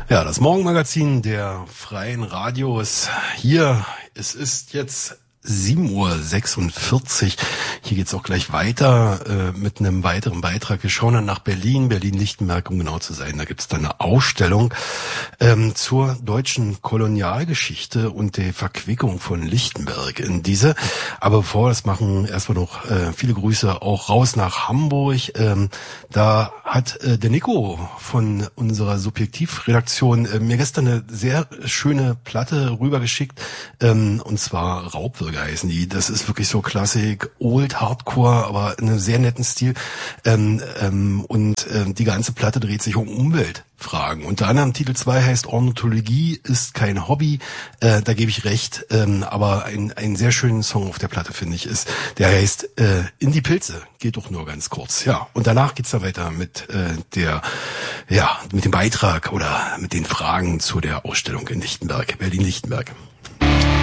Ja, das Morgenmagazin der Freien Radios. Hier, es ist jetzt 7:46 Uhr. Hier geht's auch gleich weiter mit einem weiteren Beitrag. Wir schauen dann nach Berlin, Berlin-Lichtenberg, um genau zu sein. Da gibt's dann eine Ausstellung zur deutschen Kolonialgeschichte und der Verquickung von Lichtenberg in diese. Aber bevor wir das machen, erstmal noch viele Grüße auch raus nach Hamburg. Da hat der Nico von unserer Subjektivredaktion mir gestern eine sehr schöne Platte rübergeschickt, und zwar Raubwürger heißen die. Das ist wirklich so Klassik, Old Hardcore, aber in einem sehr netten Stil. Die ganze Platte dreht sich um Umweltfragen. Unter anderem Titel 2 heißt Ornithologie ist kein Hobby. Da gebe ich recht. Aber ein sehr schönen Song auf der Platte, finde ich, ist, der heißt In die Pilze. Geht doch nur ganz kurz. Ja. Und danach geht's dann weiter mit mit dem Beitrag oder mit den Fragen zu der Ausstellung in Lichtenberg, Berlin-Lichtenberg.